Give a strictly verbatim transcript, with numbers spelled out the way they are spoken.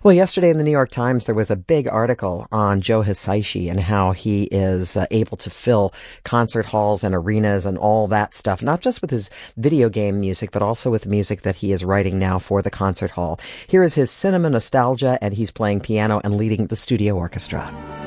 Well, yesterday in the New York Times, there was a big article on Joe Hisaishi and how he is uh, able to fill concert halls and arenas and all that stuff, not just with his video game music, but also with music that he is writing now for the concert hall. Here is his cinema nostalgia, and he's playing piano and leading the studio orchestra.